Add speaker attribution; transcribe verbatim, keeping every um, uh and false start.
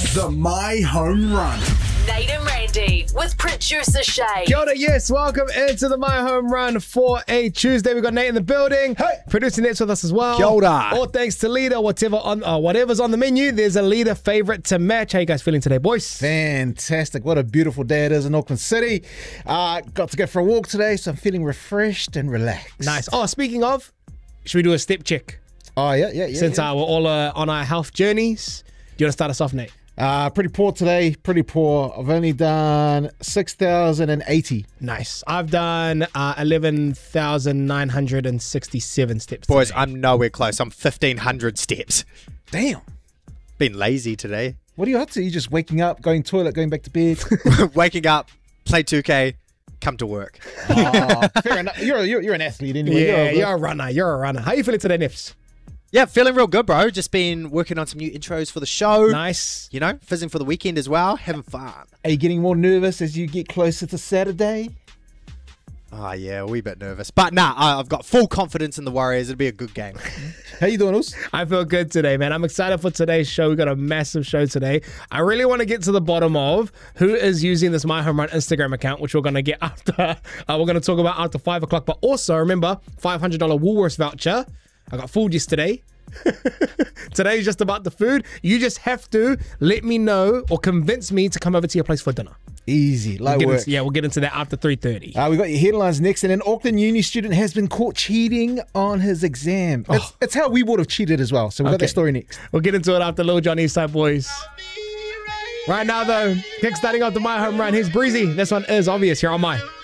Speaker 1: The My Home Run.
Speaker 2: Nate and Randy with producer Shay.
Speaker 3: Kia ora, yes, welcome into the My Home Run for a Tuesday. We've got Nate in the building.
Speaker 1: Hey.
Speaker 3: Producer Nate's with us as well.
Speaker 1: Kia ora.
Speaker 3: All thanks to Leader, whatever on, uh, whatever's on the menu, there's a Leader favourite to match. How you guys feeling today, boys?
Speaker 4: Fantastic. What a beautiful day it is in Auckland City. Uh, got to go for a walk today, so I'm feeling refreshed and relaxed.
Speaker 3: Nice. Oh, speaking of, should we do a step check?
Speaker 4: Oh, yeah, yeah, yeah.
Speaker 3: Since
Speaker 4: yeah.
Speaker 3: uh, we're all uh, on our health journeys, do you want to start us off, Nate?
Speaker 4: Uh, pretty poor today, pretty poor. I've only done six thousand eighty.
Speaker 3: Nice. I've done uh, eleven thousand nine hundred sixty-seven steps
Speaker 5: Boys,
Speaker 3: today.
Speaker 5: I'm nowhere close. I'm fifteen hundred steps.
Speaker 4: Damn.
Speaker 5: Been lazy today.
Speaker 4: What are you up to? You just waking up, going toilet, going back to bed?
Speaker 5: Waking up, play two K, come to work.
Speaker 4: Oh, fair enough. You're, you're, you're an athlete anyway.
Speaker 3: Yeah,
Speaker 4: you're,
Speaker 3: you're a runner. You're a runner. How you feeling today, Nips?
Speaker 5: Yeah, feeling real good, bro. Just been working on some new intros for the show.
Speaker 3: Nice.
Speaker 5: You know, fizzing for the weekend as well. Having fun.
Speaker 4: Are you getting more nervous as you get closer to Saturday?
Speaker 5: Oh, yeah, a wee bit nervous. But nah, I- I've got full confidence in the Warriors. It'll be a good game.
Speaker 4: How you doing, Us?
Speaker 3: I feel good today, man. I'm excited for today's show. We've got a massive show today. I really want to get to the bottom of who is using this My Home Run Instagram account, which we're going to get after. Uh, we're going to talk about after five o'clock. But also, remember, five hundred dollars Woolworths voucher. I got fooled yesterday. Today's just about the food. You just have to let me know or convince me to come over to your place for dinner.
Speaker 4: Easy, light
Speaker 3: We'll get
Speaker 4: work.
Speaker 3: into- yeah, we'll get into that after three thirty.
Speaker 4: Uh, we got your headlines next, and an Auckland Uni student has been caught cheating on his exam. It's, it's how we would have cheated as well. So we got
Speaker 3: Okay.
Speaker 4: that story next.
Speaker 3: We'll get into it after Lil Jon Eastside Boys. Right now, though, kickstarting off the My Home Run. Here's Breezy. This one is obvious here on My.